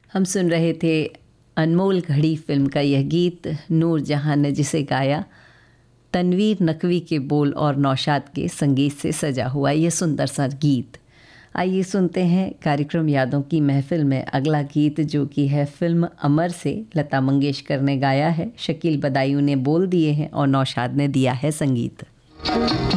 हम सुन रहे थे अनमोल घड़ी फिल्म का यह गीत, नूर जहां ने जिसे गाया तनवीर नकवी के बोल और नौशाद के संगीत से सजा हुआ यह सुंदर सा गीत। आइए सुनते हैं कार्यक्रम यादों की महफिल में अगला गीत, जो कि है फिल्म अमर से। लता मंगेशकर ने गाया है, शकील बदायूं ने बोल दिए हैं और नौशाद ने दिया है संगीत।